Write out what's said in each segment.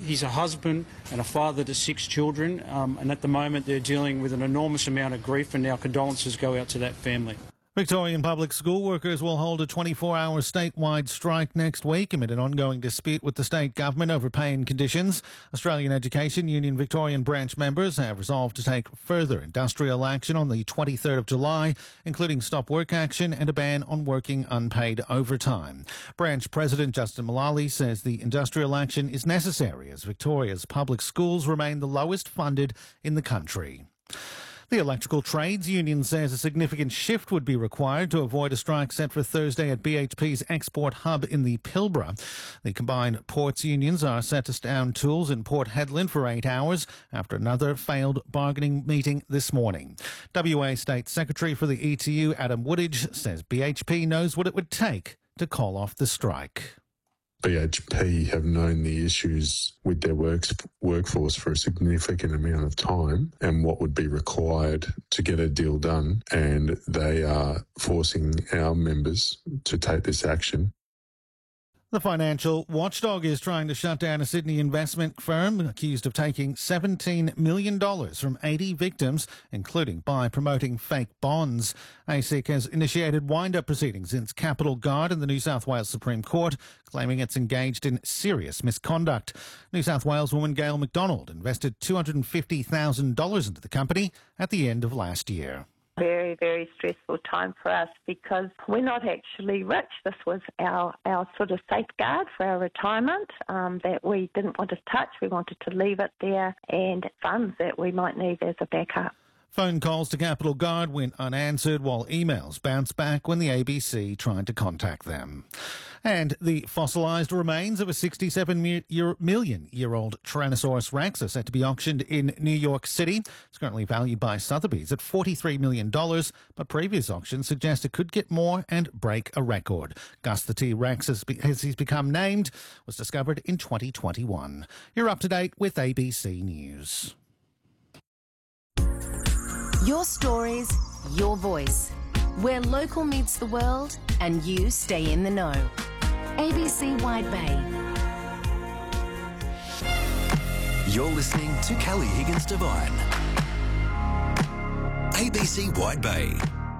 He's a husband and a father to 6 children, and at the moment they're dealing with an enormous amount of grief, and our condolences go out to that family. Victorian public school workers will hold a 24-hour statewide strike next week amid an ongoing dispute with the state government over pay and conditions. Australian Education Union Victorian branch members have resolved to take further industrial action on the 23rd of July, including stop work action and a ban on working unpaid overtime. Branch President Justin Mullally says the industrial action is necessary as Victoria's public schools remain the lowest funded in the country. The Electrical Trades Union says a significant shift would be required to avoid a strike set for Thursday at BHP's export hub in the Pilbara. The combined ports unions are set to down tools in Port Hedland for 8 hours after another failed bargaining meeting this morning. WA State Secretary for the ETU, Adam Woodage, says BHP knows what it would take to call off the strike. BHP have known the issues with their workforce for a significant amount of time and what would be required to get a deal done, and they are forcing our members to take this action. The financial watchdog is trying to shut down a Sydney investment firm accused of taking $17 million from 80 victims, including by promoting fake bonds. ASIC has initiated wind-up proceedings against Capital Guard in the New South Wales Supreme Court, claiming it's engaged in serious misconduct. New South Wales woman Gail McDonald invested $250,000 into the company at the end of last year. Very, very stressful time for us because we're not actually rich. This was our sort of safeguard for our retirement that we didn't want to touch. We wanted to leave it there, and funds that we might need as a backup. Phone calls to Capital Guard went unanswered while emails bounced back when the ABC tried to contact them. And the fossilised remains of a 67-million-year-old Tyrannosaurus Rex are set to be auctioned in New York City. It's currently valued by Sotheby's at $43 million, but previous auctions suggest it could get more and break a record. Gus the T-Rex, as he's become named, was discovered in 2021. You're up to date with ABC News. Your stories, your voice. Where local meets the world and you stay in the know. ABC Wide Bay. You're listening to Kelly Higgins Devine. ABC Wide Bay.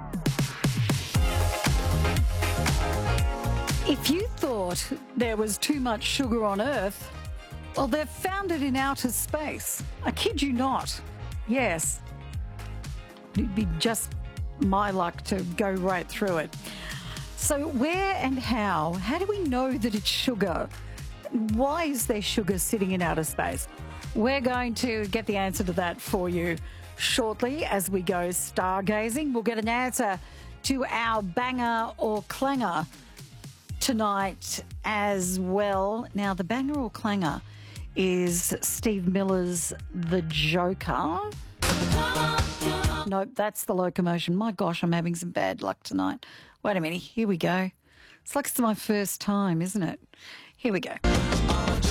If you thought there was too much sugar on Earth, well, they've found it in outer space. I kid you not. Yes. It'd be just my luck to go right through it. So where and how do we know that it's sugar? Why is there sugar sitting in outer space? We're going to get the answer to that for you shortly as we go stargazing. We'll get an answer to our banger or clanger tonight as well. Now, the banger or clanger is Steve Miller's The Joker. Nope, that's The Locomotion. My gosh, I'm having some bad luck tonight. Wait a minute, here we go. It's like it's my first time, isn't it? Here we go.